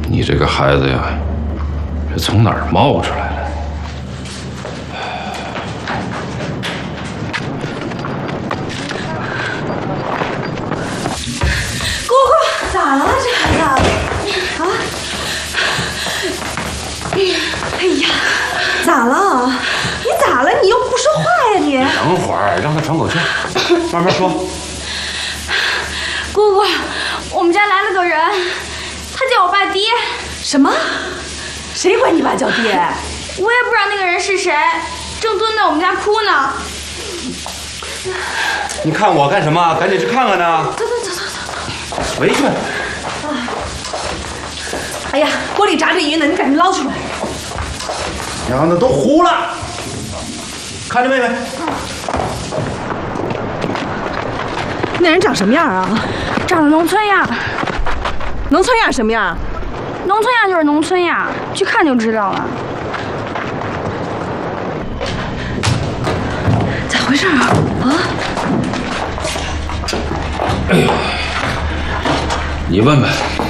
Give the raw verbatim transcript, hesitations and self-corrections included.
你这个孩子呀，是从哪儿冒出来的？ 姑姑，咋了这孩子？啊？哎呀，咋了？你咋了？你又不说话呀你？ 等会儿，让他喘口气，慢慢说。 姑姑，我们家来了个人，他叫我爸爹。 什么？谁管你爸叫爹？ 我也不知道那个人是谁，正蹲在我们家哭呢。 你看我干什么？赶紧去看看呢！ 走走走走走走。 回去。 哎呀，锅里炸着鱼呢，你赶紧捞出来。 娘的，都糊了。看着妹妹。 那人长什么样啊？ 长得农村样。 农村样什么样？ 农村样就是农村样，去看就知道了。 咋回事啊？啊？ 哎呦，你问问。